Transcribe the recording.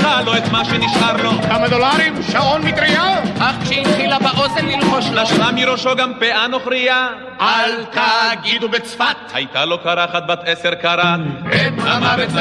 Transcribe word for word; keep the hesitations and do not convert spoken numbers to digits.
לקחה לו את מה שנשאר לו. כמה דולרים? שעון מטריה? אך כשהתחילה באוזן ללחוש לו, נשרה מראשו גם פאה נוכריה. אל תגידו בצפת. הייתה לו קרחת בת עשר קרת. את המוות